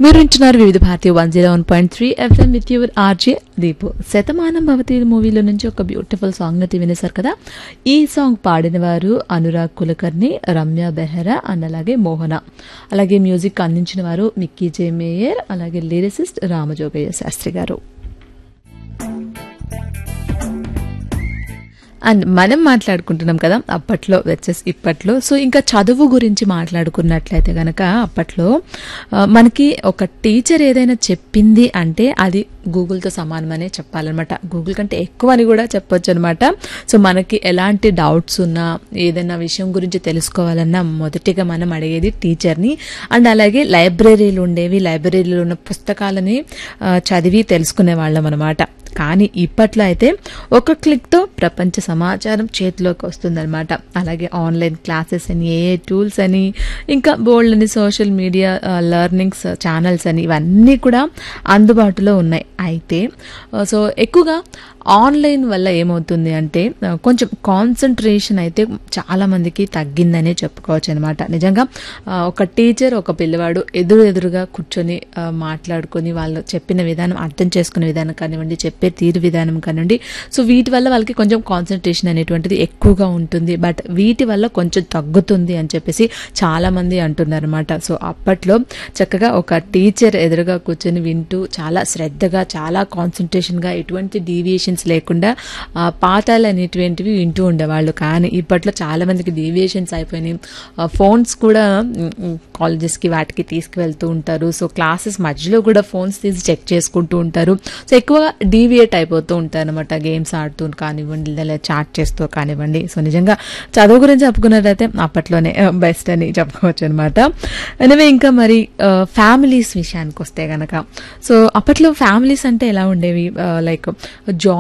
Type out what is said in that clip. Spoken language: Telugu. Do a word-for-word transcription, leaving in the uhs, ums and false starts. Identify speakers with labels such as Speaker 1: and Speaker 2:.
Speaker 1: మీరు వింటున్నారు వివిధ భారతీయ one zero one point three FM with your RJ Deepu. Shatamanam Bhavati మూవీలో నుంచి ఒక బ్యూటిఫుల్ సాంగ్ అయితే వినేశారు కదా. ఈ సాంగ్ పాడిన వారు అనురాగ్ కులకర్ణి, రమ్య బెహ్రా అండ్ అలాగే మోహన. అలాగే మ్యూజిక్ అందించిన వారు మిక్కీ జే మేయర్, అలాగే లిరిసిస్ట్ రామజోగయ్య శాస్త్రి గారు. అండ్ మనం మాట్లాడుకుంటున్నాం కదా అప్పట్లో వెచ్చస్ ఇప్పట్లో. సో ఇంకా చదువు గురించి మాట్లాడుకున్నట్లయితే కనుక అప్పట్లో మనకి ఒక టీచర్ ఏదైనా చెప్పింది అంటే అది గూగుల్తో సమానమనే చెప్పాలన్నమాట. గూగుల్ కంటే ఎక్కువ అని కూడా చెప్పొచ్చు అనమాట. సో మనకి ఎలాంటి డౌట్స్ ఉన్నా, ఏదైనా విషయం గురించి తెలుసుకోవాలన్నా మొదటిగా మనం అడిగేది టీచర్ని. అండ్ అలాగే లైబ్రరీలు ఉండేవి, లైబ్రరీలో ఉన్న పుస్తకాలని చదివి తెలుసుకునే వాళ్ళం అనమాట. కానీ ఇప్పట్లో అయితే ఒక క్లిక్తో ప్రపంచ సమాచారం చేతిలోకి వస్తుందన్నమాట. అలాగే ఆన్లైన్ క్లాసెస్ అని, ఏ టూల్స్ అని, ఇంకా బోల్డ్ అని సోషల్ మీడియా లెర్నింగ్స్ ఛానల్స్ అని ఇవన్నీ కూడా అందుబాటులో ఉన్నాయి. అయితే సో ఎక్కువగా ఆన్లైన్ వల్ల ఏమవుతుంది అంటే కొంచెం కాన్సన్ట్రేషన్ అయితే చాలా మందికి తగ్గిందనే చెప్పుకోవచ్చు అనమాట. నిజంగా ఒక టీచర్ ఒక పిల్లవాడు ఎదురు ఎదురుగా కూర్చొని మాట్లాడుకొని వాళ్ళు చెప్పిన విధానం అర్థం చేసుకునే విధానం కానివ్వండి, చెప్పే తీరు విధానం కానివ్వండి, సో వీటి వల్ల వాళ్ళకి కొంచెం కాన్సన్ట్రేషన్ అనేటువంటిది ఎక్కువగా ఉంటుంది. బట్ వీటి వల్ల కొంచెం తగ్గుతుంది అని చెప్పేసి చాలా మంది అంటున్నారు అనమాట. సో అప్పట్లో చక్కగా ఒక టీచర్ ఎదురుగా కూర్చొని వింటూ చాలా శ్రద్ధగా, చాలా కాన్సన్ట్రేషన్గా, ఎటువంటి డీవియేషన్ లేకుండా పాఠాలు అనేటువంటివి వింటూ ఉండేవాళ్ళు. కానీ ఇప్పట్లో చాలా మందికి డీవియేషన్స్ అయిపోయినాయి. ఫోన్స్ కూడా కాలేజెస్కి వాటికి తీసుకువెళ్తూ ఉంటారు. సో క్లాసెస్ మధ్యలో కూడా ఫోన్స్ తీసి చెక్ చేసుకుంటూ ఉంటారు. సో ఎక్కువ డీవియేట్ అయిపోతూ ఉంటారు అనమాట. గేమ్స్ ఆడుతూ కానివ్వండి, లేదా చాట్ చేస్తూ కానివ్వండి. సో నిజంగా చదువు గురించి చెప్పుకున్నట్లయితే అప్పట్లోనే బెస్ట్ అని చెప్పుకోవచ్చు అనమాట. ఎనివే ఇంకా మరి ఫ్యామిలీస్ విషయానికి వస్తే గనక, సో అప్పట్లో ఫ్యామిలీస్ అంటే ఎలా ఉండేవి, లైక్